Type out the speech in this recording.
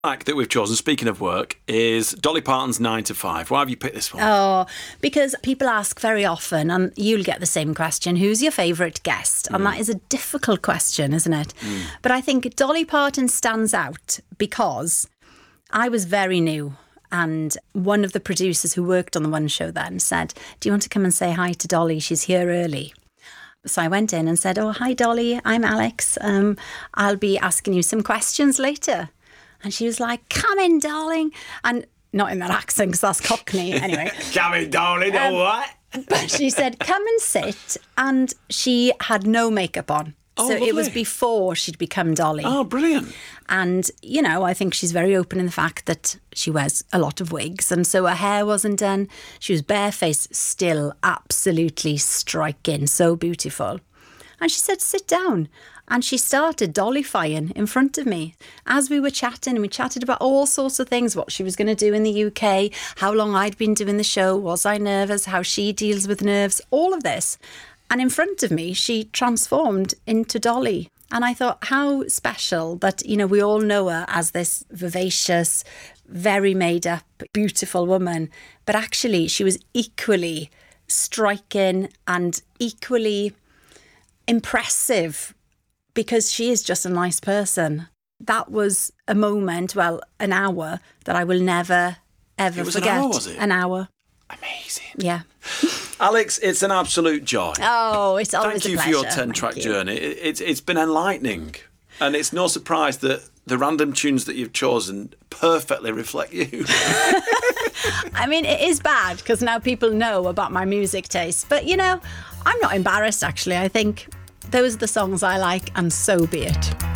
track that we've chosen, speaking of work, is Dolly Parton's 9 to 5. Why have you picked this one? Oh, because people ask very often, and you'll get the same question, who's your favourite guest? And that is a difficult question, isn't it? But I think Dolly Parton stands out because I was very new, and one of the producers who worked on the One Show then said, do you want to come and say hi to Dolly? She's here early. So I went in and said, oh, hi, Dolly, I'm Alex. I'll be asking you some questions later. And she was like, come in, darling. And not in that accent, because that's Cockney. Anyway. Come in, darling, all right. But she said, come and sit. And she had no makeup on. Oh, so lovely. it was before she'd become Dolly. Oh, brilliant. And, you know, I think she's very open in the fact that she wears a lot of wigs. And so her hair wasn't done. She was barefaced, still absolutely striking, so beautiful. And she said, sit down. And she started Dollyfying in front of me as we were chatting. And we chatted about all sorts of things, what she was going to do in the UK, how long I'd been doing the show, was I nervous, how she deals with nerves, all of this. And in front of me, she transformed into Dolly. And I thought, how special that, you know, we all know her as this vivacious, very made up, beautiful woman. But actually, she was equally striking and equally impressive because she is just a nice person. That was a moment, well, an hour that I will never, ever forget. An hour, was it? An hour. Amazing. Yeah. Alex, it's an absolute joy. Oh, it's always Thank you a for pleasure. your 10-track journey. It's been enlightening. And it's no surprise that the random tunes that you've chosen perfectly reflect you. I mean, it is bad because now people know about my music taste. But, you know, I'm not embarrassed, actually. I think those are the songs I like, and so be it.